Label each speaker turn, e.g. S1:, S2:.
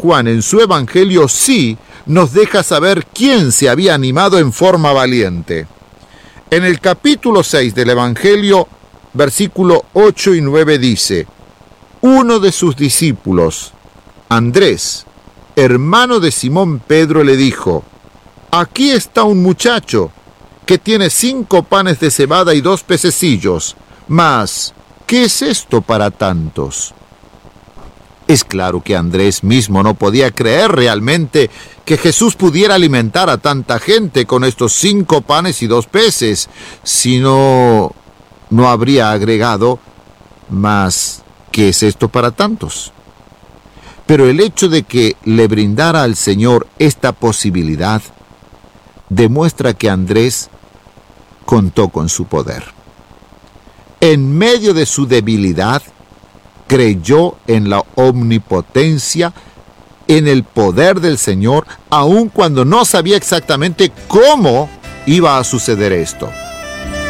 S1: Juan en su Evangelio sí nos deja saber quién se había animado en forma valiente. En el capítulo 6 del Evangelio, versículo 8 y 9 dice: uno de sus discípulos, Andrés, hermano de Simón Pedro, le dijo: aquí está un muchacho que tiene 5 panes de cebada y 2 pececillos, mas ¿qué es esto para tantos? Es claro que Andrés mismo no podía creer realmente que Jesús pudiera alimentar a tanta gente con estos 5 panes y 2 peces, si no habría agregado: mas ¿qué es esto para tantos? Pero el hecho de que le brindara al Señor esta posibilidad demuestra que Andrés contó con su poder. En medio de su debilidad, creyó en la omnipotencia, en el poder del Señor, aun cuando no sabía exactamente cómo iba a suceder esto.